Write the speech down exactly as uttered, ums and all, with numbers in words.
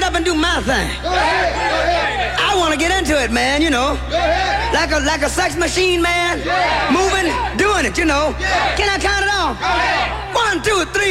up and do my thing. I want to get into it, man, you know. Like a like a sex machine, man. Moving, doing it, you know. Can I count it off? One, two, three.